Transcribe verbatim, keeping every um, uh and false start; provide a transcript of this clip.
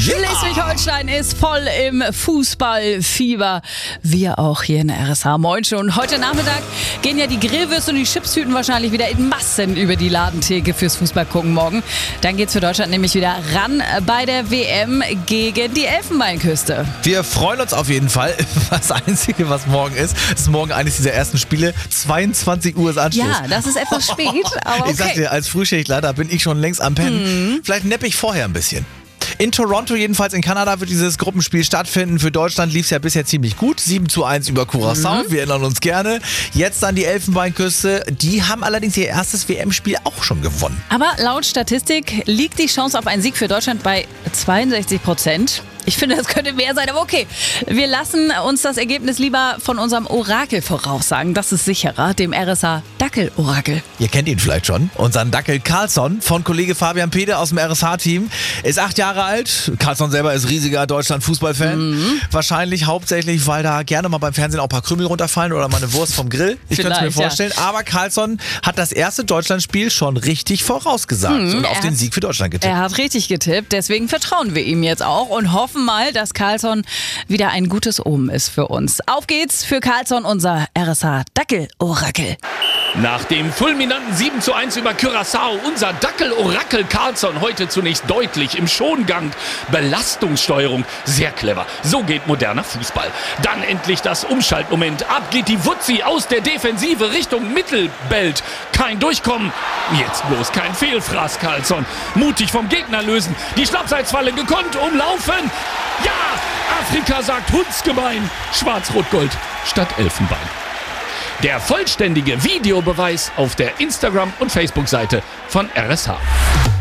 Schleswig-Holstein ist voll im Fußballfieber. Wir auch hier in der R S H. Moin schon. Heute Nachmittag gehen ja die Grillwürste und die Chipstüten wahrscheinlich wieder in Massen über die Ladentheke fürs Fußballgucken morgen. Dann geht's für Deutschland nämlich wieder ran bei der W M gegen die Elfenbeinküste. Wir freuen uns auf jeden Fall. Das Einzige, was morgen ist, ist morgen eines dieser ersten Spiele. zweiundzwanzig Uhr ist Anschluss. Ja, das ist etwas spät, aber okay. Ich sag dir, als Frühschichtler, da bin ich schon längst am Pennen. Mhm. Vielleicht nepp ich vorher ein bisschen. In Toronto, jedenfalls in Kanada, wird dieses Gruppenspiel stattfinden. Für Deutschland lief es ja bisher ziemlich gut. sieben zu eins über Curaçao. Mhm. Wir erinnern uns gerne. Jetzt dann die Elfenbeinküste. Die haben allerdings ihr erstes W M-Spiel auch schon gewonnen. Aber laut Statistik liegt die Chance auf einen Sieg für Deutschland bei zweiundsechzig Prozent. Ich finde, das könnte mehr sein, aber okay. Wir lassen uns das Ergebnis lieber von unserem Orakel voraussagen. Das ist sicherer, dem R S H Dackel-Orakel. Ihr kennt ihn vielleicht schon. Unseren Dackel Carlsson von Kollege Fabian Pede aus dem R S H-Team ist acht Jahre alt. Carlsson selber ist riesiger Deutschland-Fußballfan. Mhm. Wahrscheinlich hauptsächlich, weil da gerne mal beim Fernsehen auch ein paar Krümel runterfallen oder mal eine Wurst vom Grill. Ich könnte es mir vorstellen. Ja. Aber Carlsson hat das erste Deutschlandspiel schon richtig vorausgesagt mhm, und auf den Sieg für Deutschland getippt. Er hat richtig getippt. Deswegen vertrauen wir ihm jetzt auch und hoffen mal, dass Carlsson wieder ein gutes Omen ist für uns. Auf geht's für Carlsson, unser R S H Dackel-Orakel. Nach dem fulminanten sieben zu eins über Curaçao, unser Dackel-Orakel Carlsson heute zunächst deutlich im Schongang. Belastungssteuerung, sehr clever. So geht moderner Fußball. Dann endlich das Umschaltmoment. Ab geht die Wutzi aus der Defensive Richtung Mittelbelt. Kein Durchkommen. Jetzt bloß kein Fehlfraß, Carlsson. Mutig vom Gegner lösen. Die Schlappseitsfalle gekonnt umlaufen. Ja, Afrika sagt Hundsgebein. Schwarz-Rot-Gold statt Elfenbein. Der vollständige Videobeweis auf der Instagram- und Facebook-Seite von R S H.